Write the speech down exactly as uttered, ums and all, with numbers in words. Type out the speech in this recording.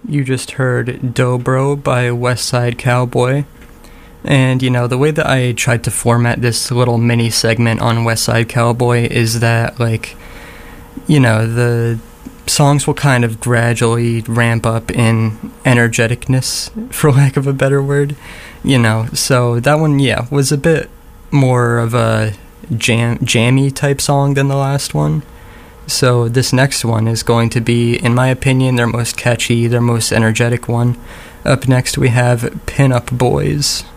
You just heard Dobro by West Side Cowboy. And, you know, the way that I tried to format this little mini segment on West Side Cowboy is that, like, you know, the songs will kind of gradually ramp up in energeticness, for lack of a better word. You know, so that one, yeah, was a bit more of a jam jammy type song than the last one. So this next one is going to be, in my opinion, their most catchy, their most energetic one. Up next we have Pin Up Boys.